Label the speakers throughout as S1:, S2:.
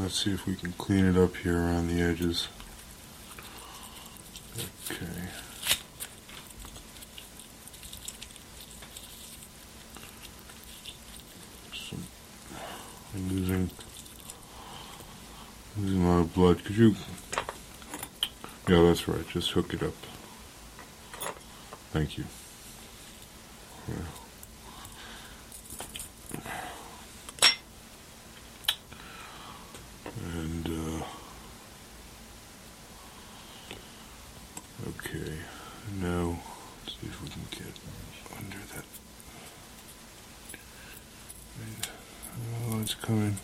S1: let's see if we can clean it up here around the edges. Okay. I'm losing a lot of blood. Could you? Yeah, that's right. Just hook it up. Thank you. Yeah. And okay. Now let's see if we can get under that. Oh, it's coming.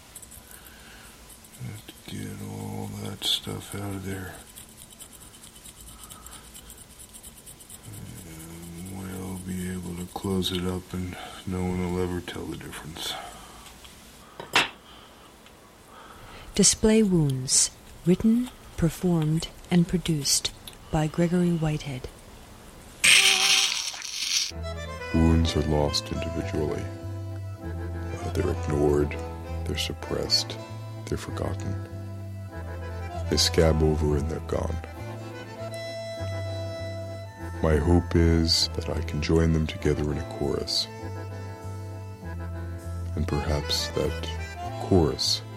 S1: Have to get all that stuff out of there. And we'll be able to close it up and no one will ever tell the difference.
S2: Display Wounds, written, performed, and produced by Gregory Whitehead.
S3: Wounds are lost individually. They're ignored, they're suppressed, they're forgotten. They scab over and they're gone. My hope is that I can join them together in a chorus. And perhaps that chorus